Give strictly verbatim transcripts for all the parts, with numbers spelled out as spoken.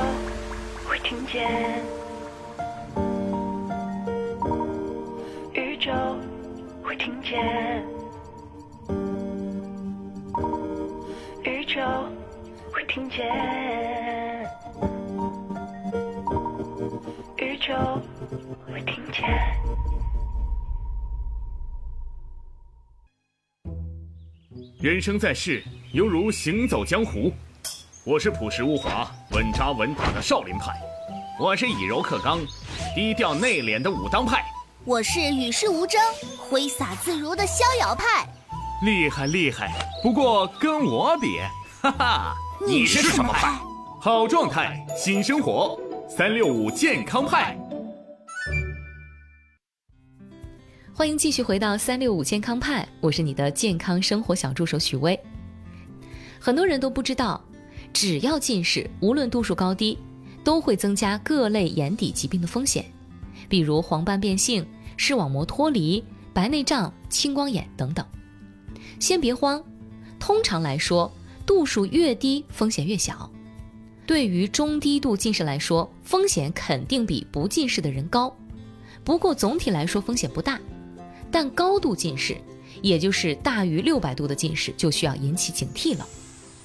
会听见，宇宙会听见，宇宙会听见，宇宙会听见。 人生在世，犹如行走江湖。我是朴实无华、稳扎稳打的少林派，我是以柔克刚、低调内敛的武当派， 我是与世无争、挥洒自如的逍遥派。 厉害厉害，不过跟我比，哈哈， 你是什么派？ 好状态，新生活，三六五健康派。 欢迎继续回到三六五健康派，我是你的健康生活小助手许巍。很多人都不知道，只要近视，无论度数高低，都会增加各类眼底疾病的风险，比如黄斑变性、视网膜脱离、白内障、青光眼等等。先别慌，通常来说，度数越低，风险越小。对于中低度近视来说，风险肯定比不近视的人高，不过总体来说风险不大。但高度近视，也就是大于六百度的近视，就需要引起警惕了。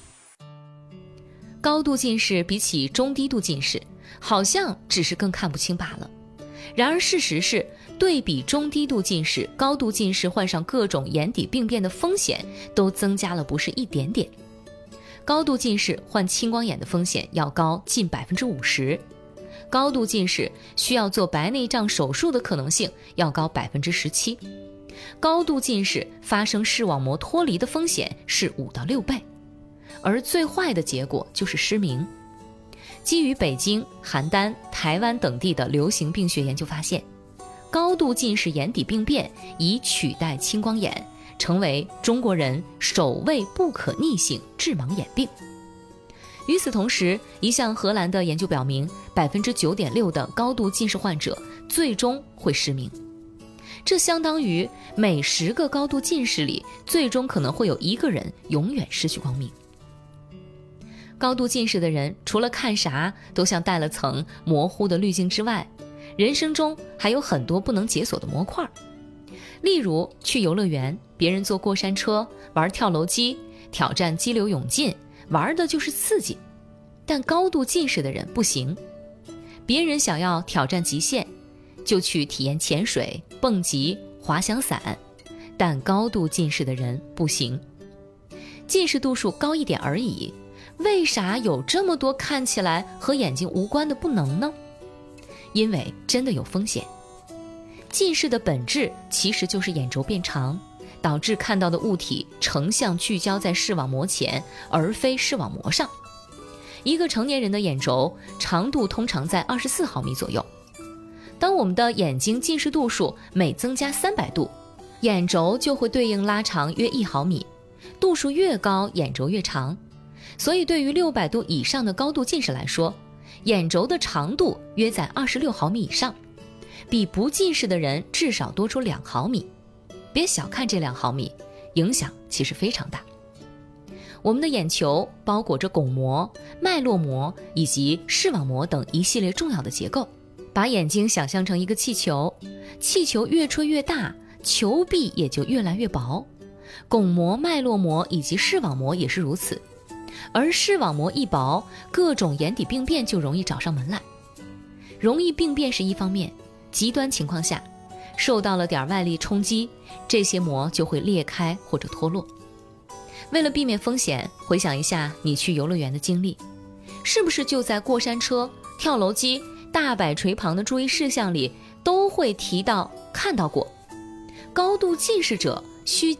高度近视比起中低度近视，好像只是更看不清罢了。然而事实是，对比中低度近视，高度近视患上各种眼底病变的风险都增加了不是一点点。高度近视患青光眼的风险要高近百分之五十，高度近视需要做白内障手术的可能性要高百分之十七，高度近视发生视网膜脱离的风险是五到六倍，而最坏的结果就是失明。基于北京、邯郸、台湾等地的流行病学研究发现，高度近视眼底病变已取代青光眼，成为中国人首位不可逆性致盲眼病。与此同时，一项荷兰的研究表明， 百分之九点六 的高度近视患者最终会失明。这相当于每十个高度近视里，最终可能会有一个人永远失去光明。高度近视的人，除了看啥都像带了层模糊的滤镜之外，人生中还有很多不能解锁的模块。例如去游乐园，别人坐过山车、玩跳楼机、挑战激流勇进，玩的就是刺激。但高度近视的人不行，别人想要挑战极限，就去体验潜水、蹦极、滑翔伞，但高度近视的人不行。近视度数高一点而已，为啥有这么多看起来和眼睛无关的不能呢？因为真的有风险。近视的本质其实就是眼轴变长，导致看到的物体成像聚焦在视网膜前，而非视网膜上。一个成年人的眼轴长度通常在二十四毫米左右。当我们的眼睛近视度数每增加三百度，眼轴就会对应拉长约一毫米，度数越高，眼轴越长。所以对于六百度以上的高度近视来说，眼轴的长度约在二十六毫米以上，比不近视的人至少多出两毫米。别小看这两毫米，影响其实非常大。我们的眼球包裹着巩膜、脉络膜以及视网膜等一系列重要的结构。把眼睛想象成一个气球，气球越吹越大，球壁也就越来越薄。巩膜、脉络膜以及视网膜也是如此。而视网膜一薄，各种眼底病变就容易找上门来。容易病变是一方面，极端情况下受到了点外力冲击，这些膜就会裂开或者脱落。为了避免风险，回想一下你去游乐园的经历，是不是就在过山车、跳楼机、大摆锤旁的注意事项里都会提到看到过？高度近视者需